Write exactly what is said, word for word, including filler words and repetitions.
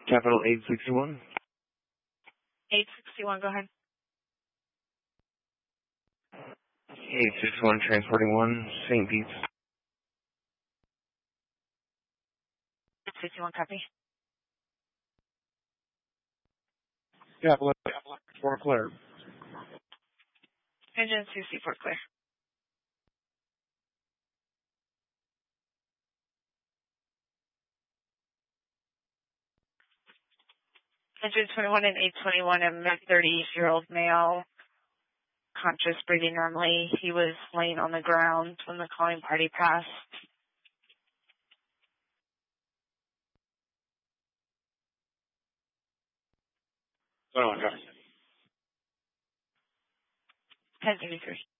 Capital eight sixty-one. eight sixty-one, go ahead. eight sixty-one, transporting one, Saint Pete's. eight sixty-one, copy. Capital four clear. Engine two C four clear. Engine twenty-one and eight twenty-one, a mid-thirties-year-old male, conscious, breathing normally. He was laying on the ground when the calling party passed. twenty-one, copy. ten thirty-three.